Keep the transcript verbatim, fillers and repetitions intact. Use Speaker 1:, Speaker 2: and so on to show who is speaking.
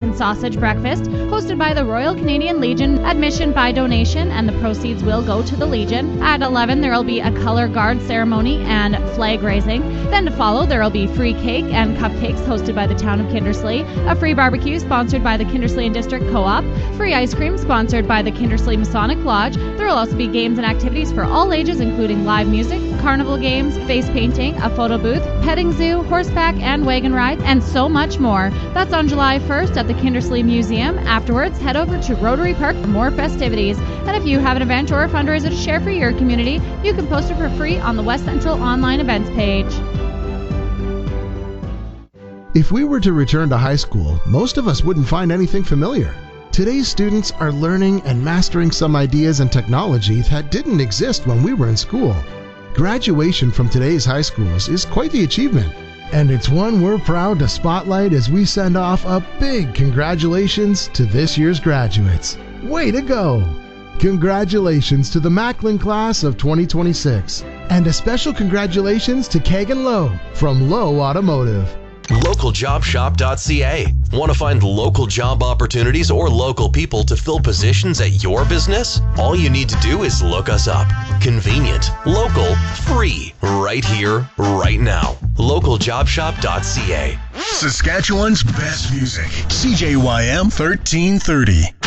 Speaker 1: and sausage breakfast hosted by the Royal Canadian Legion, admission by donation, and the proceeds will go to the Legion. At eleven, there will be a color guard ceremony and flag raising. Then to follow, there will be free cake and cupcakes hosted by the town of Kindersley, a free barbecue sponsored by the Kindersley and District Co-op, free ice cream sponsored by the Kindersley Masonic Lodge. There will also be games and activities for all ages, including live music, carnival games, face painting, a photo booth, petting zoo, horseback and wagon rides, and so much more. That's on July first at the Kindersley Museum. Afterwards, head over to Rotary Park for more festivities. And if you have an event or a fundraiser to share for your community, you can post it for free on the West Central online events page.
Speaker 2: If we were to return to high school, most of us wouldn't find anything familiar. Today's students are learning and mastering some ideas and technology that didn't exist when we were in school. Graduation from today's high schools is quite the achievement, and it's one we're proud to spotlight as we send off a big congratulations to this year's graduates. Way to go! Congratulations to the Macklin class of twenty twenty-six, and a special congratulations to Kagan Lowe from Lowe Automotive.
Speaker 3: local job shop dot c a. Want to find local job opportunities or local people to fill positions at your business? All you need to do is look us up. Convenient, local, free, right here, right now. local job shop dot c a.
Speaker 4: Saskatchewan's best music. C J Y M thirteen thirty.